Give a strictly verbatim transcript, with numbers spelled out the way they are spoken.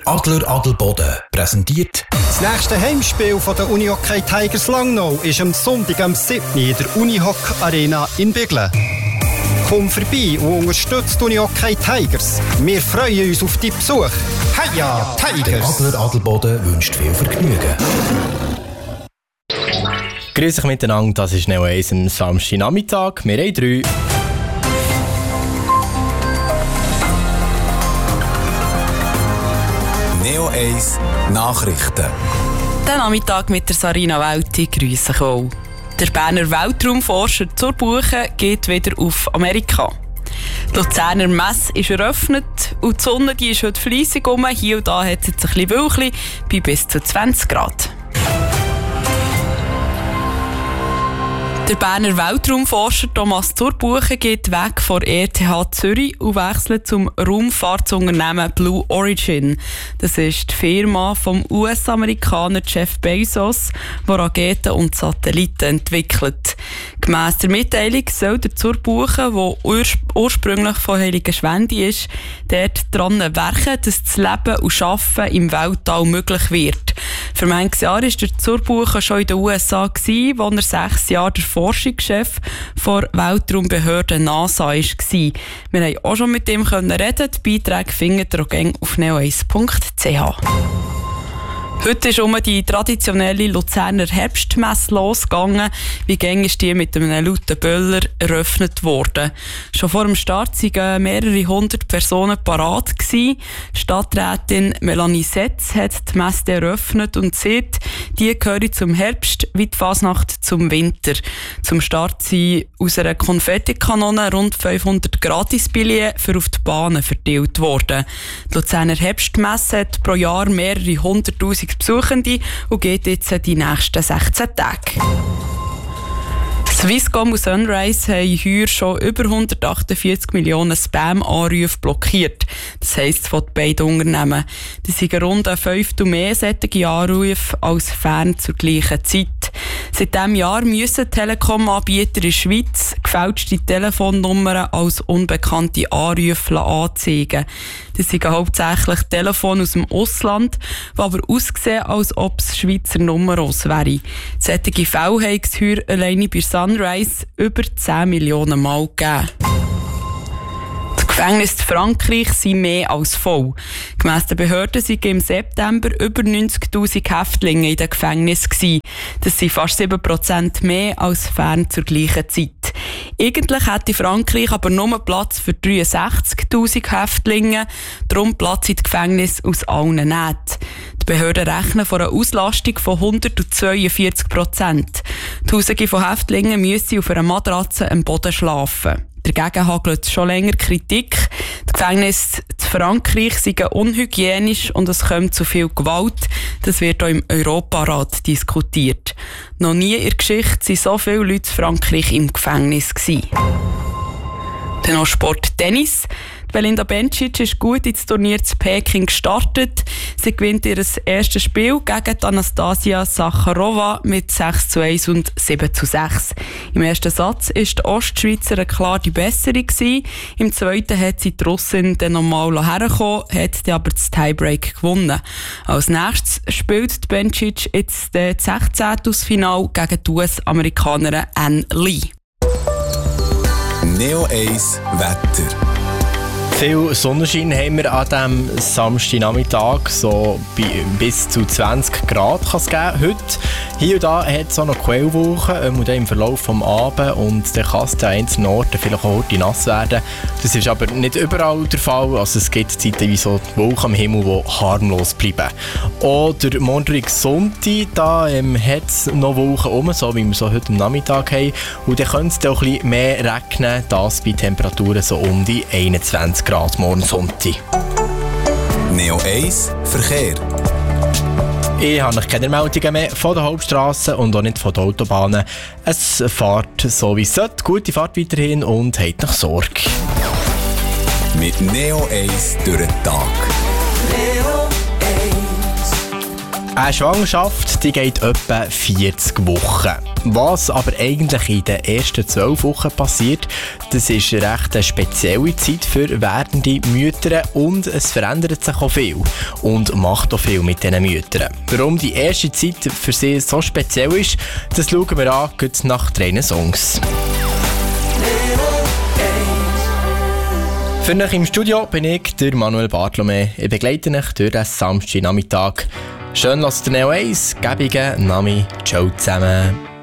Adler Adelboden präsentiert das nächste Heimspiel von der Unihockey Tigers Langnau ist am Sonntag am siebten in der Unihock Arena in Biglen. Komm vorbei und unterstützt die Unihockey Tigers. Wir freuen uns auf deinen Besuch. Heia Tigers! Der Adler Adelboden wünscht viel Vergnügen. Grüß euch miteinander, das ist Neo eins am Samstagnachmittag. Wir haben drei. Neo eins Nachrichten. Den Nachmittag mit der Sarina Welti grüße ich auch. Der Berner Weltraumforscher zur Buche geht wieder auf Amerika. Die Luzerner Messe ist eröffnet und die Sonne die ist heute fleissig um. Hier und da hat es jetzt ein bisschen Wölkchen bei bis zu zwanzig Grad. Der Berner Weltraumforscher Thomas Zurbuchen geht weg von R T H Zürich und wechselt zum Raumfahrtsunternehmen Blue Origin. Das ist die Firma vom U S-Amerikaner Jeff Bezos, der Raketen und Satelliten entwickelt. Gemäss der Mitteilung soll der Zurbuchen, der urs- ursprünglich von Heiligenschwendi ist, dort daran werken, dass das Leben und Arbeiten im Weltall möglich wird. Für manches Jahr war der Zurbuchen schon in den U S A, wo er sechs Jahre der Forschungschef der Weltraumbehörde NASA war. Wir konnten auch schon mit ihm reden. Die Beiträge findet ihr auch auf neo eins punkt c h. Heute ist um die traditionelle Luzerner Herbstmesse losgegangen. Wie gäng ist die mit einem lauten Böller eröffnet worden. Schon vor dem Start waren mehrere hundert Personen parat gewesen. Die Stadträtin Melanie Setz hat die Messe eröffnet und sagt, die gehören zum Herbst wie die Fasnacht zum Winter. Zum Start sind aus einer Konfettikanone rund fünfhundert Gratisbillets für auf die Bahnen verteilt worden. Die Luzerner Herbstmesse hat pro Jahr mehrere hunderttausend Besuchende und geht jetzt die nächsten sechzehn Tage. Swisscom und Sunrise haben heuer schon über hundertachtundvierzig Millionen Spam-Anrufe blockiert. Das heisst von den beiden Unternehmen. Das sind rund ein Fünftel mehr solche Anrufe als fern zur gleichen Zeit. Seit diesem Jahr müssen Telekom-Anbieter in der Schweiz gefälschte Telefonnummern als unbekannte Anrufe anzeigen. Das sind hauptsächlich Telefone aus dem Ausland, die aber aussehen, als ob es Schweizer Nummern wären. Solche Fälle haben es heuer alleine bei Sunrise über zehn Millionen Mal gegeben. Die Gefängnisse in Frankreich sind mehr als voll. Gemäss den Behörden waren im September über neunzigtausend Häftlinge in den Gefängnissen. Das sind fast sieben Prozent mehr als fern zur gleichen Zeit. Eigentlich hätte Frankreich aber nur Platz für dreiundsechzigtausend Häftlinge, darum Platz in den Gefängnissen aus allen Nähten. Die Behörden rechnen von einer Auslastung von hundertzweiundvierzig Prozent. Tausende von Häftlingen müssen auf einer Matratze am Boden schlafen. Dagegen hagelt es schon länger Kritik. Die Gefängnisse in Frankreich seien unhygienisch und es kommt zu viel Gewalt. Das wird auch im Europarat diskutiert. Noch nie in der Geschichte waren so viele Leute in Frankreich im Gefängnis gewesen. Dann noch Sport Tennis. Belinda Bencic ist gut ins Turnier zu Peking gestartet. Sie gewinnt ihr erstes Spiel gegen Anastasia Sacharowa mit sechs zu eins und sieben zu sechs. Im ersten Satz war die Ostschweizerin klar die bessere gewesen. Im zweiten hat sie die Russin dann nochmal hergekommen, hat dann aber das Tiebreak gewonnen. Als nächstes spielt die Bencic jetzt das sechzehnte Finale gegen die U S-Amerikanerin Ann Lee. Neo eins Wetter. Viel Sonnenschein haben wir an diesem Samstagnachmittag, so bis zu zwanzig Grad kann es geben. Heute, hier und da hat es auch noch Quellwolken ähm, und dann im Verlauf des Abends und dann kann es an einzelnen Orten vielleicht auch heute nass werden. Das ist aber nicht überall der Fall, also es gibt zeitweise so Wolken am Himmel, die harmlos bleiben. Auch der Montag Sonntag, da ähm, hat es noch Wolken um, so wie wir so heute am Nachmittag haben. Und dann könnte es auch ein bisschen mehr regnen, das bei Temperaturen so um die einundzwanzig Grad morgen Sonntag. Neo eins Verkehr. Ich habe noch keine Meldungen mehr von der Hauptstrasse und auch nicht von den Autobahnen. Es fährt so wie es sollte. Gute Fahrt weiterhin und habt noch Sorge. Mit Neo eins durch den Tag. Neo eins Eine Schwangerschaft die geht etwa vierzig Wochen. Was aber eigentlich in den ersten zwölf Wochen passiert, das ist eine recht spezielle Zeit für werdende Mütter und es verändert sich auch viel und macht auch viel mit diesen Müttern. Warum die erste Zeit für sie so speziell ist, das schauen wir an, gleich nach drei Songs. Für euch im Studio bin ich, der Manuel Bartolome. Ich begleite euch durch den Samstagnachmittag. Schön, dass ihr Neo eins, Gebige, Nami, ciao zusammen.